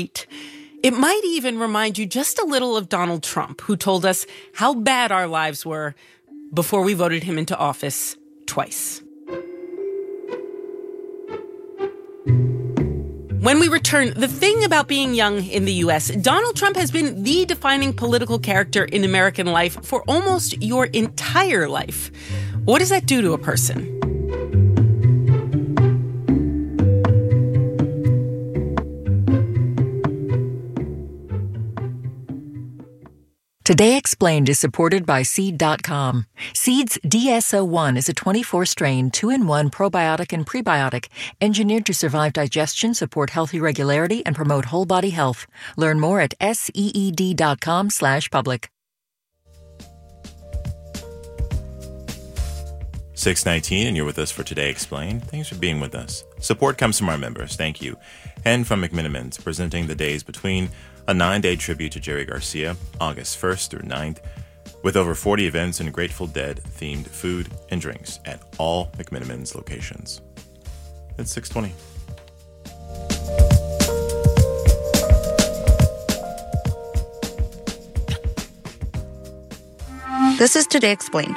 It might even remind you just a little of Donald Trump, who told us how bad our lives were before we voted him into office twice. When we return, the thing about being young in the U.S., Donald Trump has been the defining political character in American life for almost your entire life. What does that do to a person? Today Explained is supported by Seed.com. Seed's DSO1 is a 24-strain, 2-in-1 probiotic and prebiotic engineered to survive digestion, support healthy regularity, and promote whole-body health. Learn more at seed.com/public. 6:19, and you're with us for Today Explained. Thanks for being with us. Support comes from our members. Thank you. And from McMenamins, presenting the days between a 9-day tribute to Jerry Garcia, August 1st through 9th, with over 40 events and Grateful Dead-themed food and drinks at all McMenamins locations. It's 6:20. This is Today Explained.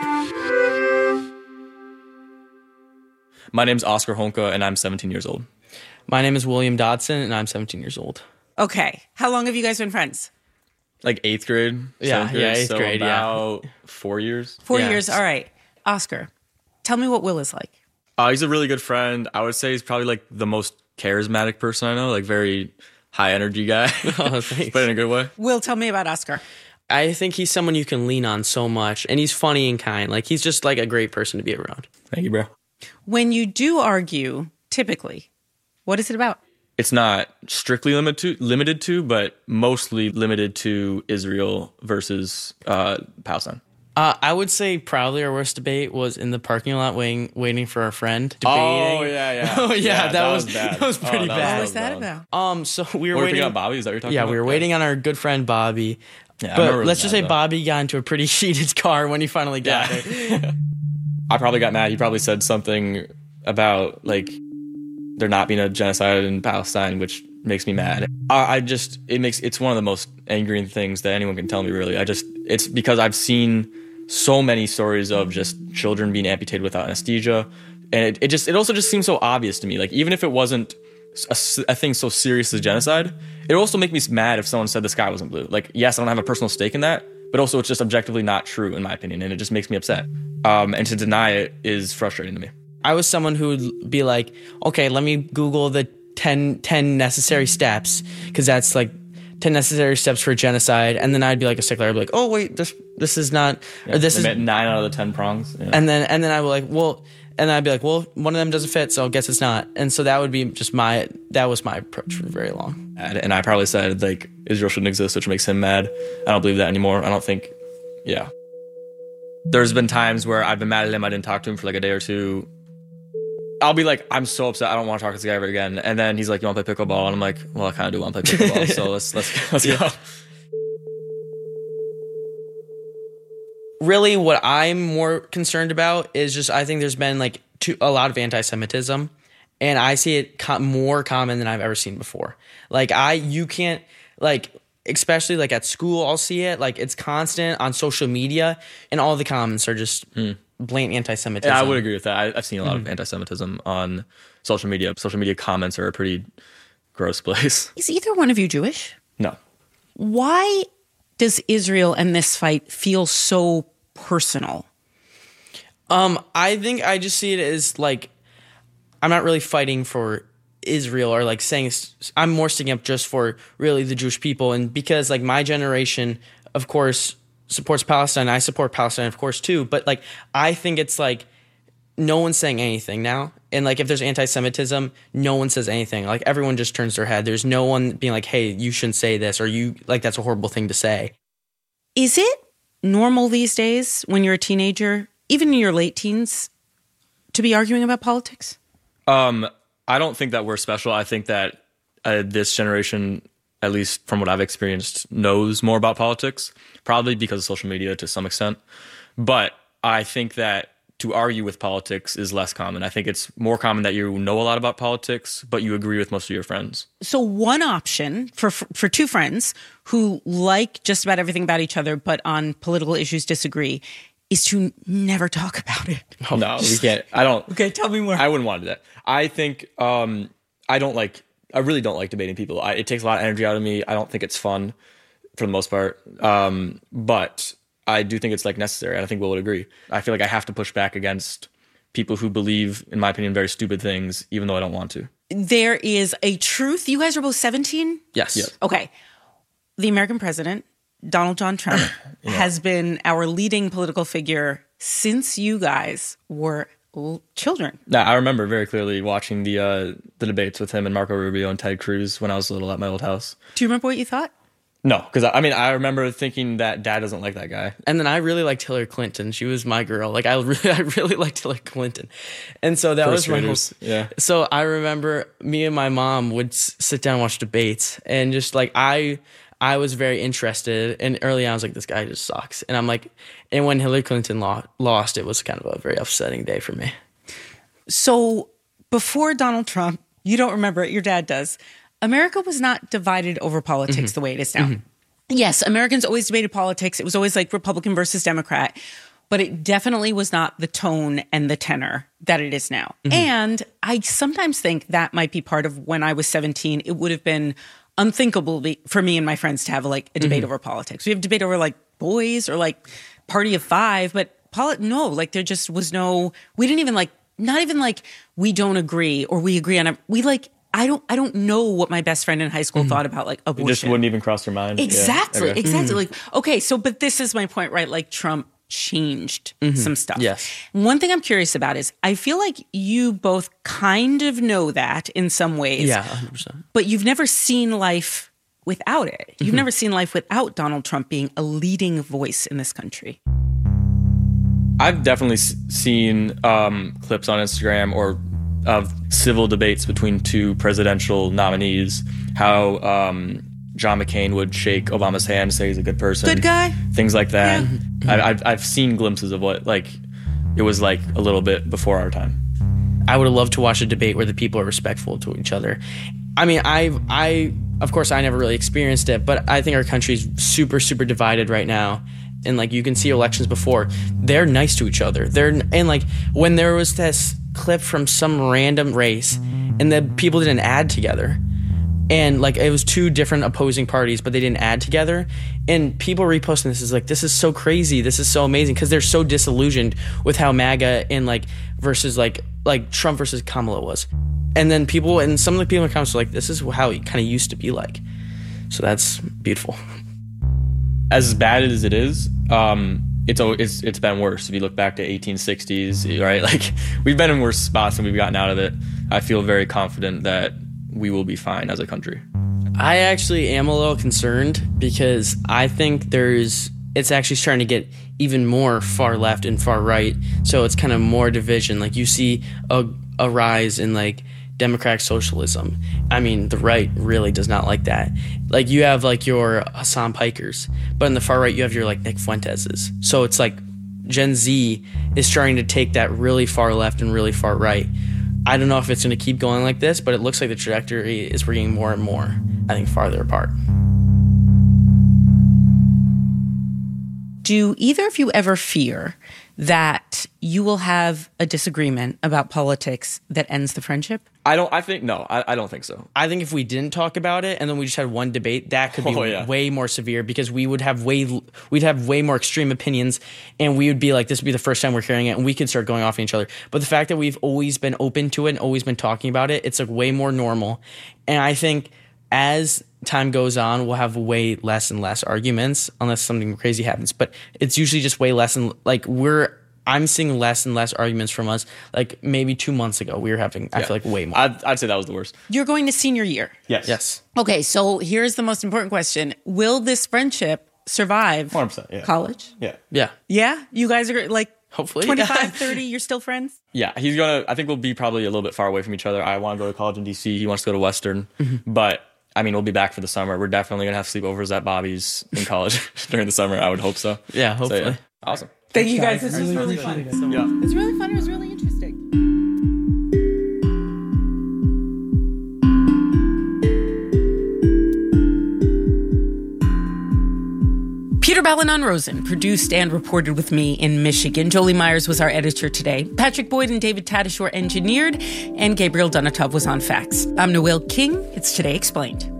My name's Oscar Honka, and I'm 17 years old. My name is William Dodson, and I'm 17 years old. Okay. How long have you guys been friends? Like 8th grade? Yeah, 8th grade, about 4 years. 4 years. All right. Oscar, tell me what Will is like. He's a really good friend. I would say he's probably like the most charismatic person I know, like very high energy guy. Oh, thanks. But in a good way. Will, tell me about Oscar. I think he's someone you can lean on so much, and he's funny and kind. Like, he's just like a great person to be around. Thank you, bro. When you do argue, typically, what is it about? It's not strictly limited to, but mostly limited to Israel versus Palestine. I would say proudly our worst debate was in the parking lot waiting for our friend. Debating. Oh, yeah. Oh, yeah, that was bad. That was pretty bad. What was that about? So we were waiting. waiting on Bobby, is that what you're talking about? Yeah, we were waiting on our good friend Bobby. Yeah, but let's just say Bobby got into a pretty heated car when he finally got there. I probably got mad. He probably said something about, like, there not being a genocide in Palestine, which makes me mad. It's one of the most angering things that anyone can tell me, really. It's because I've seen so many stories of just children being amputated without anesthesia. And it also just seems so obvious to me. Like, even if it wasn't a thing so serious as genocide, it would also make me mad if someone said the sky wasn't blue. Like, yes, I don't have a personal stake in that, but also it's just objectively not true, in my opinion, and it just makes me upset. And to deny it is frustrating to me. I was someone who would be like, okay, let me Google the 10 necessary steps, because that's like 10 necessary steps for genocide. And then I'd be like a stickler. I'd be like, oh, wait, this is not, or this is 9 out of the 10 prongs. Yeah. And then I would like, well, and I'd be like, well, one of them doesn't fit, so I guess it's not. And so that would be just that was my approach for very long. And I probably said, like, Israel shouldn't exist, which makes him mad. I don't believe that anymore. I don't think, yeah. There's been times where I've been mad at him. I didn't talk to him for like a day or two. I'll be like, I'm so upset. I don't want to talk to this guy ever again. And then he's like, you want to play pickleball? And I'm like, well, I kind of do want to play pickleball. So let's go. Really, what I'm more concerned about is just, I think there's been like a lot of anti-Semitism, and I see it more common than I've ever seen before. Like, you can't, like, especially like at school, I'll see it. Like, it's constant on social media, and all the comments are just blatant anti-Semitism. Yeah, I would agree with that. I've seen a lot of anti-Semitism on social media. Social media comments are a pretty gross place. Is either one of you Jewish? No. Why does Israel and this fight feel so personal? I think I just see it as like, I'm not really fighting for Israel or like saying, I'm more sticking up just for really the Jewish people. And because like my generation, of course, supports Palestine. I support Palestine, of course, too. But like, I think it's like no one's saying anything now. And like, if there's anti-Semitism, no one says anything. Like, everyone just turns their head. There's no one being like, hey, you shouldn't say this, or you like, that's a horrible thing to say. Is it normal these days when you're a teenager, even in your late teens, to be arguing about politics? I don't think that we're special. I think that this generation, at least from what I've experienced, knows more about politics, probably because of social media to some extent. But I think that to argue with politics is less common. I think it's more common that you know a lot about politics, but you agree with most of your friends. So one option for two friends who like just about everything about each other, but on political issues disagree, is to never talk about it. Oh, no, we can't. I don't. Okay, tell me more. I wouldn't want to do that. I think I really don't like debating people. It takes a lot of energy out of me. I don't think it's fun for the most part. But I do think it's like necessary. And I think Will would agree. I feel like I have to push back against people who believe, in my opinion, very stupid things, even though I don't want to. There is a truth. You guys are both 17? Yes. Okay. The American president, Donald John Trump, has been our leading political figure since you guys were children. Yeah, I remember very clearly watching the debates with him and Marco Rubio and Ted Cruz when I was little at my old house. Do you remember what you thought? No, because I remember thinking that Dad doesn't like that guy. And then I really liked Hillary Clinton. She was my girl. Like I really liked Hillary Clinton. And so that was my whole, yeah. So I remember me and my mom would sit down and watch debates, and just like I was very interested. And early on, I was like, this guy just sucks. And I'm like, and when Hillary Clinton lost, it was kind of a very upsetting day for me. So before Donald Trump, you don't remember it, your dad does, America was not divided over politics the way it is now. Yes, Americans always debated politics. It was always like Republican versus Democrat, but it definitely was not the tone and the tenor that it is now. And I sometimes think that might be part of when I was 17, it would have been unthinkable for me and my friends to have like a debate over politics. We have debate over like boys or like Party of Five, but no, like there just was no, we didn't even like, not even like we don't agree or we agree on it. We like, I don't know what my best friend in high school thought about like abortion. It just wouldn't even cross your mind. Exactly. Yeah. Okay. Exactly. Like, okay, so, but this is my point, right? Like Trump changed some stuff. Yes. One thing I'm curious about is I feel like you both kind of know that in some ways. Yeah, 100%. But you've never seen life without it. You've never seen life without Donald Trump being a leading voice in this country. I've definitely seen clips on Instagram or of civil debates between two presidential nominees, how John McCain would shake Obama's hand, say he's a good person. Good guy. Things like that. Yeah. I've seen glimpses of what like it was like a little bit before our time. I would have loved to watch a debate where the people are respectful to each other. I mean, I of course, I never really experienced it, but I think our country's super, super divided right now. And like you can see elections before, they're nice to each other. And like when there was this clip from some random race and the people didn't add together, and like it was two different opposing parties, but they didn't add together, and people reposting this is like, this is so crazy, this is so amazing, because they're so disillusioned with how MAGA and like versus like Trump versus Kamala was. And then people, and some of the people in the comments are like, this is how it kind of used to be like. So that's beautiful. As bad as it is, it's been worse. If you look back to 1860s, right? Like we've been in worse spots and we've gotten out of it. I feel very confident that we will be fine as a country. I actually am a little concerned because I think it's actually starting to get even more far left and far right. So it's kind of more division. Like you see a rise in like democratic socialism. I mean, the right really does not like that. Like you have like your Hassan Pikers, but in the far right you have your like Nick Fuenteses. So it's like Gen Z is starting to take that really far left and really far right. I don't know if it's going to keep going like this, but it looks like the trajectory is bringing more and more, I think, farther apart. Do either of you ever fear that you will have a disagreement about politics that ends the friendship? I don't think so. I think if we didn't talk about it and then we just had one debate, that could be way more severe, because we'd have way more extreme opinions, and we would be like, this would be the first time we're hearing it, and we could start going off on each other. But the fact that we've always been open to it and always been talking about it, it's like way more normal. And I think as time goes on, we'll have way less and less arguments unless something crazy happens. But it's usually just way less, and like I'm seeing less and less arguments from us. Like maybe 2 months ago, we were having, I feel like, way more. I'd say that was the worst. You're going to senior year. Yes. Okay, so here's the most important question. Will this friendship survive 100%, yeah. college? Yeah. Yeah? You guys are like Hopefully. 25, 30, you're still friends? Yeah, I think we'll be probably a little bit far away from each other. I want to go to college in DC. He wants to go to Western. But I mean, we'll be back for the summer. We're definitely going to have sleepovers at Bobby's in college during the summer. I would hope so. Yeah, hopefully. So, yeah. Awesome. Thank you guys. This was really fun. it. Yeah. It's really fun. It was really interesting. Peter Balanon-Rosen produced and reported with me in Michigan. Jolie Myers was our editor today. Patrick Boyd and David Tatasciore engineered, and Gabriel Donatov was on fax. I'm Noelle King. It's Today Explained.